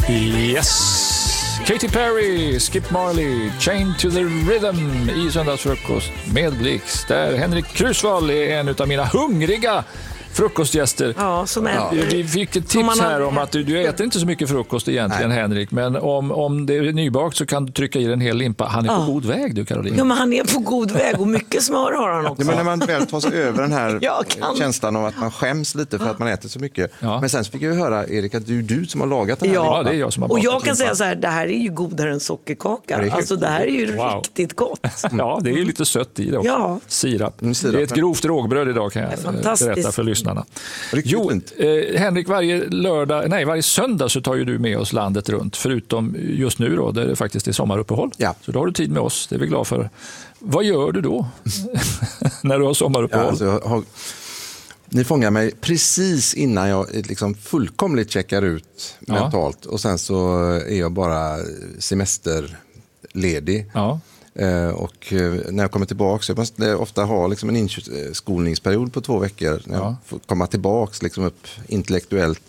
Yes! Katy Perry, Skip Marley, Chain to the Rhythm i söndagsfrukost med Blixt. Där Henrik Krusvall är en av mina hungriga frukostgäster. Ja, som är. Vi fick ett tips här om att du äter inte så mycket frukost egentligen, Henrik. Men om det är nybakt så kan du trycka i en hel limpa. Han är på god väg, du Caroline. Ja, men han är på god väg och mycket smör har han också. Ja, men när man väl tar sig över den här känslan av att man skäms lite för att man äter så mycket. Ja. Men sen fick jag höra, Erik, att du som har lagat den här. Ja, det är jag som har bakat. Och jag kan säga så här, det här är ju godare än sockerkaka. Alltså det här är ju riktigt gott. Ja, det är ju lite sött i det också. Ja. Sirap. Det är ett grovt rågbröd idag, kan jag berätta för lyssnarna. Jo, Henrik, varje söndag så tar ju du med oss landet runt, förutom just nu då, där det faktiskt är sommaruppehåll. Ja. Så då har du tid med oss, det är vi glada för. Vad gör du då när du har sommaruppehåll? Ja, alltså, ni fångar mig precis innan jag liksom fullkomligt checkar ut mentalt, och sen så är jag bara semesterledig. Ja. Och när jag kommer tillbaka så jag måste ofta ha liksom en inskolningsperiod på 2 veckor när jag får komma tillbaka liksom upp intellektuellt.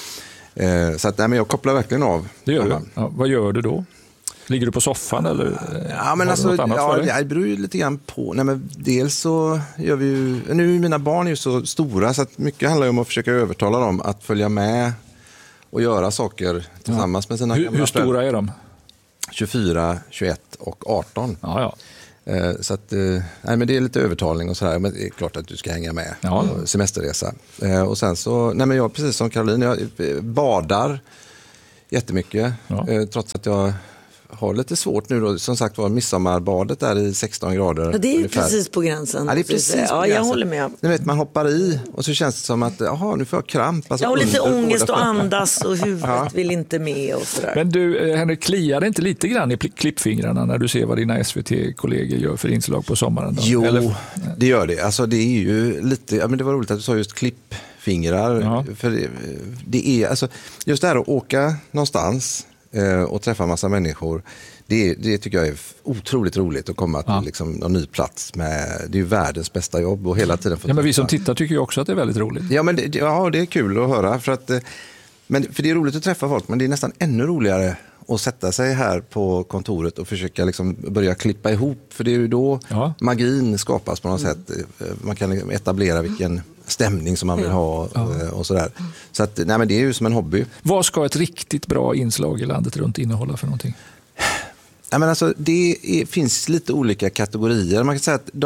Så att men jag kopplar verkligen av. Det gör du. Ja, vad gör du då? Ligger du på soffan eller? Ja, men alltså, det beror ju lite grann på. Nej, men dels så gör vi ju, nu mina barn är ju så stora så att mycket handlar om att försöka övertala dem att följa med och göra saker tillsammans med sina Hur stora är de? 24, 21 och 18. Ja. Så att, nej, men det är lite övertalning och sådär, men det är klart att du ska hänga med på semesterresa. Och sen så, nej men jag precis som Caroline, jag badar jättemycket, trots att jag har lite svårt nu då, som sagt var midsommarbadet där i 16 grader. Ja, det är ju ungefär. Precis på gränsen. Ja, det är precis på gränsen. Jag håller med. Ni vet, man hoppar i och så känns det som att nu får jag kramp. Alltså, och lite ångest och andas och huvudet vill inte med och sådär. Men du, Henrik, kliar det inte lite grann i klippfingrarna när du ser vad dina SVT-kollegor gör för inslag på sommaren? Då? Jo, det gör det. Alltså det är ju lite, men det var roligt att du sa just klippfingrar. För det är, alltså, just det här att åka någonstans och träffa massa människor, det tycker jag är otroligt roligt att komma till liksom någon ny plats med. Det är ju världens bästa jobb och hela tiden. Men vi som tittar tycker ju också att det är väldigt roligt. Ja, men det är kul att höra för det är roligt att träffa folk, men det är nästan ännu roligare att sätta sig här på kontoret och försöka liksom börja klippa ihop, för det är ju då magin skapas på något sätt. Man kan liksom etablera vilken stämning som man vill ha och sådär. Så att, nej, men det är ju som en hobby. Vad ska ett riktigt bra inslag i landet runt innehålla för någonting? Ja, men alltså, finns lite olika kategorier. Man kan säga att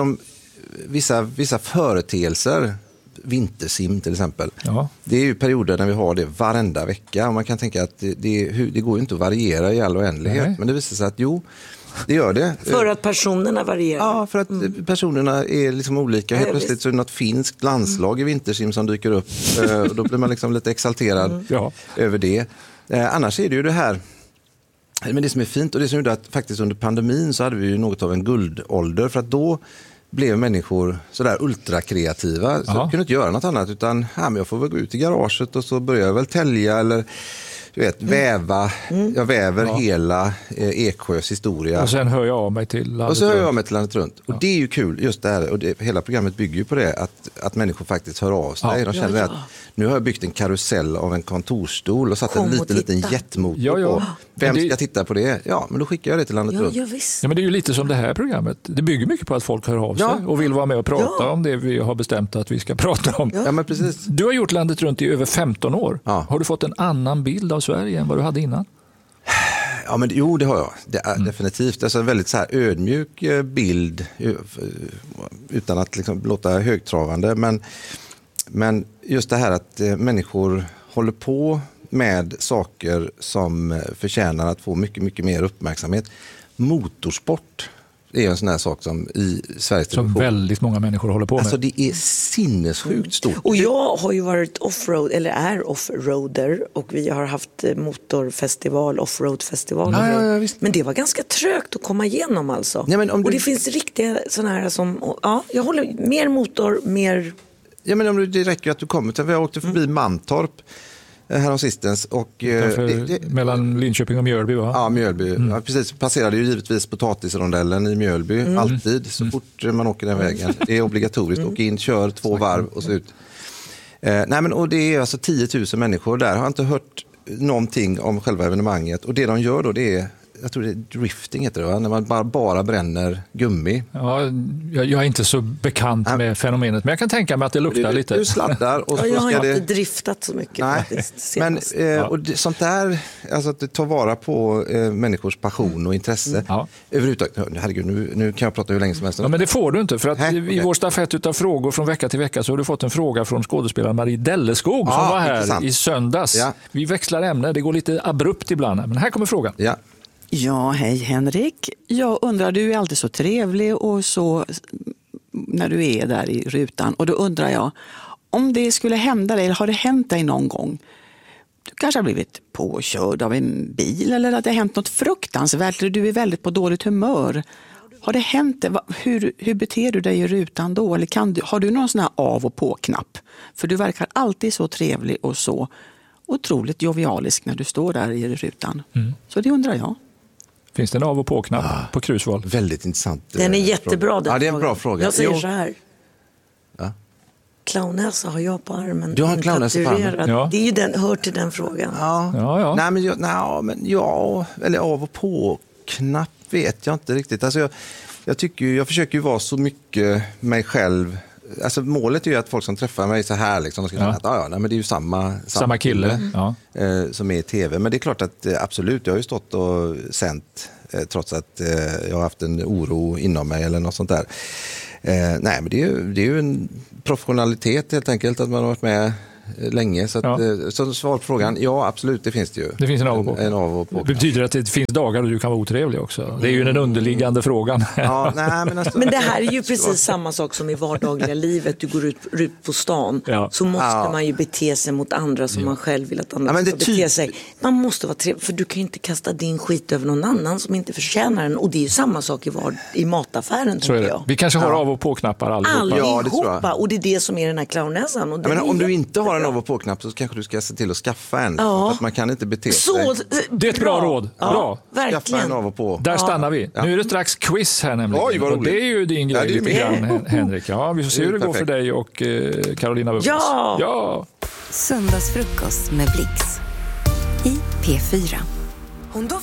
vissa företeelser, vintersim till exempel, det är ju perioder när vi har det varenda vecka. Och man kan tänka att det går ju inte att variera i all oändlighet. Nej. Men det visar sig att det gör det. För att personerna varierar? Ja, för att personerna är liksom olika. Helt plötsligt så är det något finskt landslag i vintersim som dyker upp. Och då blir man liksom lite exalterad över det. Annars är det ju det här. Men det som är fint, och det som gjorde att faktiskt under pandemin så hade vi ju något av en guldålder, för att då blev människor sådär ultrakreativa. Så jag kunde inte göra något annat, utan men jag får väl gå ut i garaget och så börjar jag väl tälja eller väva. Jag väver hela Eksjös historia. Och sen hör jag av mig till landet runt. Och det är ju kul, just det här. Och hela programmet bygger ju på det, att människor faktiskt hör av sig. De känner att nu har jag byggt en karusell av en kontorstol och satt en liten jetmotor på. Vem ska titta på det? Ja, men då skickar jag det till landet runt. Ja, men det är ju lite som det här programmet. Det bygger mycket på att folk hör av sig och vill vara med och prata om det vi har bestämt att vi ska prata om. Ja, men precis. Du har gjort landet runt i över 15 år. Ja. Har du fått en annan bild av Sverige än vad du hade innan? Ja, men det har jag. Det är definitivt. Alltså en väldigt så här ödmjuk bild utan att liksom låta högtravande. Men just det här att människor håller på med saker som förtjänar att få mycket, mycket mer uppmärksamhet. Motorsport är en sån här sak som i Sveriges Television. Som väldigt många människor håller på med. Alltså det är sinnessjukt stort. Och jag har ju varit offroad, eller är offroader, och vi har haft motorfestival, offroadfestival. Ja, visst. Men det var ganska trögt att komma igenom alltså. Ja, men och det finns riktiga såna här som, jag håller mer motor, mer... Ja, men det räcker att du kommer till, vi åkte förbi Mantorp häromsistens och mellan Linköping och Mjölby, va? Ja, Mjölby. Ja, precis. Passerade ju givetvis potatisrondellen i Mjölby alltid så fort man åker den vägen. Det är obligatoriskt. Åka in, kör 2 varv och så ut. Nej, men och det är alltså 10 000 människor där. Har inte hört någonting om själva evenemanget. Och det de gör då, det är, jag tror det är drifting heter det, va? När man bara bränner gummi. Ja, jag är inte så bekant med fenomenet, men jag kan tänka mig att det luktar lite. Du sladdar och så jag har ska inte driftat så mycket. Nej, men och sånt där, alltså att ta vara på människors passion och intresse. Överhuvudtaget, herregud, nu kan jag prata hur länge som helst. Ja, men det får du inte, för att i vår stafett utav frågor från vecka till vecka så har du fått en fråga från skådespelaren Marie Delleskog som var här intressant. I söndags. Ja. Vi växlar ämne, det går lite abrupt ibland, men här kommer frågan. Ja, hej Henrik. Jag undrar, du är alltid så trevlig och så när du är där i rutan. Och då undrar jag, om det skulle hända dig, eller har det hänt dig någon gång? Du kanske har blivit påkörd av en bil eller att det har hänt något fruktansvärt eller du är väldigt på dåligt humör. Har det hänt det? Hur beter du dig i rutan då? Eller har du någon sån här av- och på-knapp? För du verkar alltid så trevlig och så otroligt jovialisk när du står där i rutan. Så det undrar jag. Finns det en av- och på-knapp på krusval? Väldigt intressant. Den är jättebra. Ja, det är en bra fråga. Jag säger så här. Clownäsa har jag på armen. Du har en clownäsa på armen? Ja. Det är ju hör till den frågan. Ja. Eller av- och på-knapp vet jag inte riktigt. Alltså jag försöker ju vara så mycket mig själv. Alltså målet är ju att folk som träffar mig så här liksom, de ska känna att men det är ju samma kille som är i tv. Men det är klart att absolut, jag har ju stått och sänt trots att jag har haft en oro inom mig eller något sånt där. Nej, men det är ju en professionalitet helt enkelt att man har varit med länge. Så, så svar på frågan, ja absolut, det finns det ju. Det finns en av och på. Det betyder att det finns dagar då du kan vara otrevlig också. Det är ju den underliggande frågan. Men det här är ju precis samma sak som i vardagliga livet. Du går ut på stan så måste man ju bete sig mot andra som man själv vill att andra ska bete sig. Man måste vara trevlig, för du kan ju inte kasta din skit över någon annan som inte förtjänar den. Och det är ju samma sak i mataffären, tycker jag. Vi kanske har av- och på-knappar allihopa. Ja, det tror jag. Och det är det som är den här clownäsan. Om du inte har en av- och på-knapp så kanske du ska se till att skaffa en. För att man kan inte bete sig. Det är ett bra råd. Bra. Verkligen. Skaffa en av och på. Där stannar vi. Nu är det strax quiz här nämligen. Oj, vad roligt. Och det är ju din grej lite grann, Henrik. Ja, vi får se hur det går för dig och Carolina Bubbels. Ja! Söndagsfrukost med Blix i P4. Hon